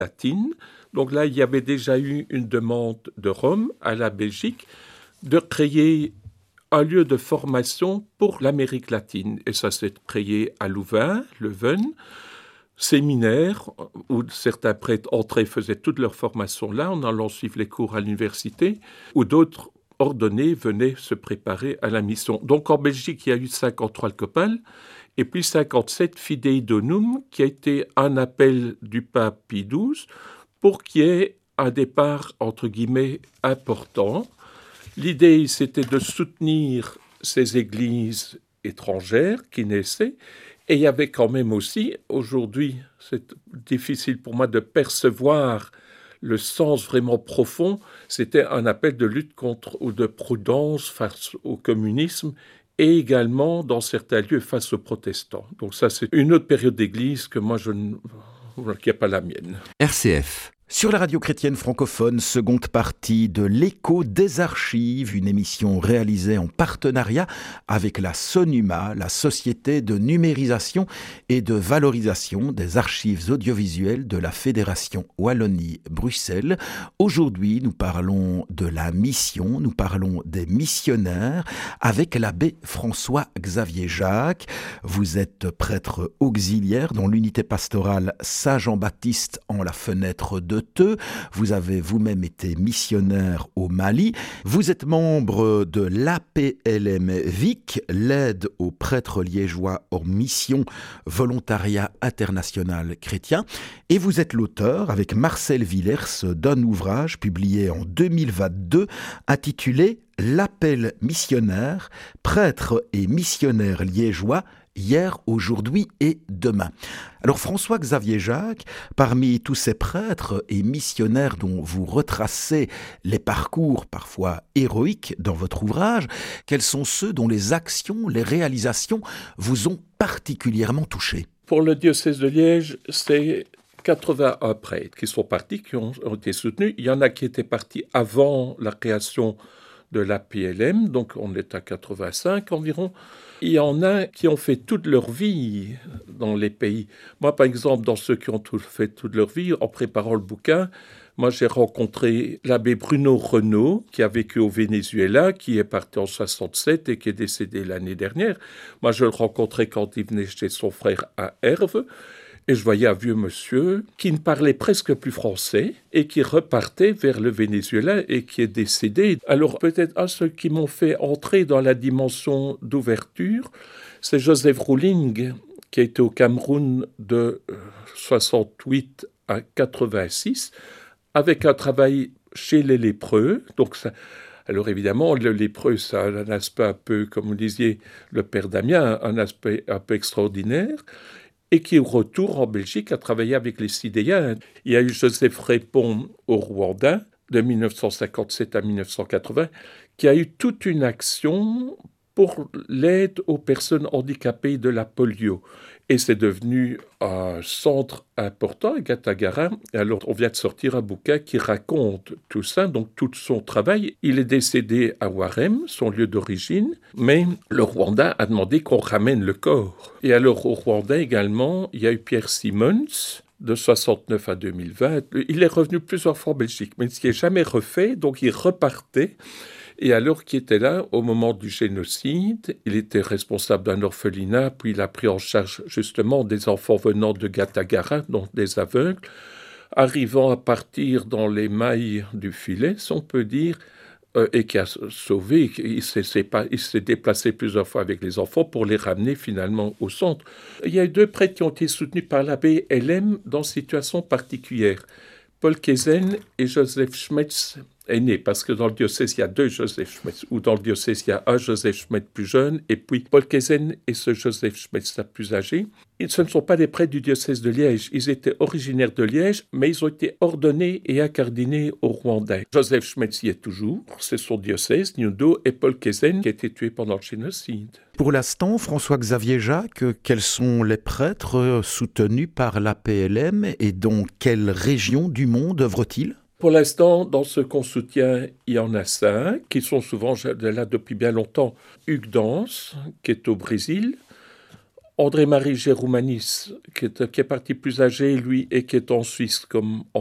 latine. Donc là, il y avait déjà eu une demande de Rome à la Belgique de créer un lieu de formation pour l'Amérique latine. Et ça s'est créé à Louvain, Leuven, séminaire où certains prêtres entraient, faisaient toute leur formation là, en allant suivre les cours à l'université, où d'autres ordonnés venaient se préparer à la mission. Donc en Belgique, il y a eu 53 Alcopal, et puis 57 Fidei Donum, qui a été un appel du pape Pie XII pour qu'il y ait un départ, entre guillemets, important. L'idée, c'était de soutenir ces églises étrangères qui naissaient. Et il y avait quand même aussi, aujourd'hui, c'est difficile pour moi de percevoir le sens vraiment profond, c'était un appel de lutte contre ou de prudence face au communisme et également, dans certains lieux, face aux protestants. Donc ça, c'est une autre période d'église que moi, qui n'est pas la mienne. RCF. Sur la radio chrétienne francophone, seconde partie de l'Écho des archives, une émission réalisée en partenariat avec la SONUMA, la Société de numérisation et de valorisation des archives audiovisuelles de la Fédération Wallonie-Bruxelles. Aujourd'hui, nous parlons de la mission, nous parlons des missionnaires avec l'abbé François-Xavier Jacques. Vous êtes prêtre auxiliaire dans l'unité pastorale Saint-Jean-Baptiste en la Fenêtre de Theux. Vous avez vous-même été missionnaire au Mali. Vous êtes membre de l'APLM VIC, l'aide aux prêtres liégeois hors mission, volontariat international chrétien. Et vous êtes l'auteur, avec Marcel Villers, d'un ouvrage publié en 2022 intitulé « L'appel missionnaire, prêtres et missionnaires liégeois ». Hier, aujourd'hui et demain. Alors François-Xavier Jacques, parmi tous ces prêtres et missionnaires dont vous retracez les parcours parfois héroïques dans votre ouvrage, quels sont ceux dont les actions, les réalisations vous ont particulièrement touché ? Pour le diocèse de Liège, c'est 81 prêtres qui sont partis, qui ont été soutenus. Il y en a qui étaient partis avant la création de la PLM, donc on est à 85 environ. Il y en a qui ont fait toute leur vie dans les pays. Moi, par exemple, dans ceux qui ont fait toute leur vie, en préparant le bouquin, moi, j'ai rencontré l'abbé Bruno Renaud, qui a vécu au Venezuela, qui est parti en 67 et qui est décédé l'année dernière. Moi, je le rencontrais quand il venait chez son frère à Herve. Et je voyais un vieux monsieur qui ne parlait presque plus français et qui repartait vers le Venezuela et qui est décédé. Alors peut-être un ceux qui m'ont fait entrer dans la dimension d'ouverture, c'est Joseph Rouling, qui a été au Cameroun de 68 à 86, avec un travail chez les lépreux. Donc ça, alors évidemment, le lépreux, ça a un aspect un peu, comme vous disiez, le père Damien, un aspect un peu extraordinaire. Et qui, au retour en Belgique, a travaillé avec les Sidéens. Il y a eu Joseph Répond au Rwanda, de 1957 à 1980, qui a eu toute une action pour l'aide aux personnes handicapées de la polio. Et c'est devenu un centre important à Gatagara. Et alors, on vient de sortir un bouquin qui raconte tout ça, donc tout son travail. Il est décédé à Warem, son lieu d'origine, mais le Rwanda a demandé qu'on ramène le corps. Et alors, au Rwanda également, il y a eu Pierre Simons, de 69 à 2020. Il est revenu plusieurs fois en Belgique, mais ce qui n'est jamais refait, donc il repartait. Et alors qu'il était là, au moment du génocide, il était responsable d'un orphelinat, puis il a pris en charge justement des enfants venant de Gatagara, donc des aveugles, arrivant à partir dans les mailles du filet, si on peut dire, et qui a sauvé, il s'est déplacé plusieurs fois avec les enfants pour les ramener finalement au centre. Il y a eu 2 prêtres qui ont été soutenus par l'abbé LM dans une situation particulière. Paul Kezen et Joseph Schmetz aîné, parce que dans le diocèse, il y a 2 Joseph Schmetz, ou dans le diocèse, il y a un Joseph Schmetz plus jeune, et puis Paul Kezen et ce Joseph Schmetz plus âgé. Ce ne sont pas des prêtres du diocèse de Liège, ils étaient originaires de Liège, mais ils ont été ordonnés et incardinés au Rwanda. Joseph Schmetz y est toujours, c'est son diocèse, Nyundo, et Paul Kezen qui a été tué pendant le génocide. Pour l'instant, François-Xavier Jacques, quels sont les prêtres soutenus par la PLM et dans quelle région du monde œuvrent-ils ? Pour l'instant, dans ceux qu'on soutient, il y en a 5, qui sont souvent là depuis bien longtemps. Hugues Dance, qui est au Brésil. André-Marie Géroumanis, qui est parti plus âgé, lui, et qui est en Suisse comme